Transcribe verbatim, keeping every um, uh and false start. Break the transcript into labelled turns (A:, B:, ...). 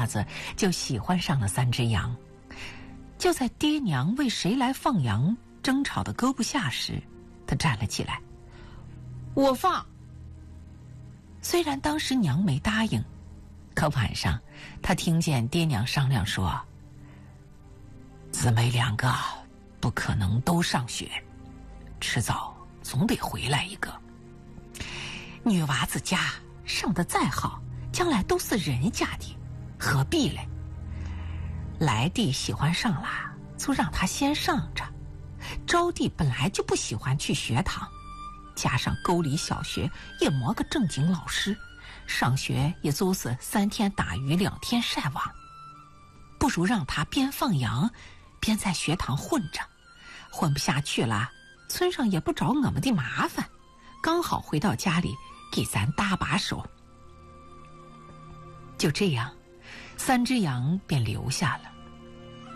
A: 下子就喜欢上了三只羊。就在爹娘为谁来放羊争吵的搁不下时，他站了起来：“我放。”虽然当时娘没答应，可晚上他听见爹娘商量说，姊妹两个不可能都上学，迟早总得回来一个。女娃子家上得再好，将来都是人家的，何必嘞？来弟喜欢上了，就让他先上着。招弟本来就不喜欢去学堂，加上沟里小学也没个正经老师，上学也就是三天打鱼两天晒网，不如让他边放羊边在学堂混着，混不下去了，村上也不找我们的麻烦，刚好回到家里给咱搭把手。就这样，三只羊便留下了。